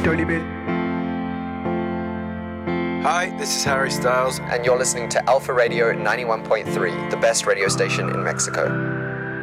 Hi, this is Harry Styles, and you're listening to Alpha Radio 91.3, the best radio station in Mexico.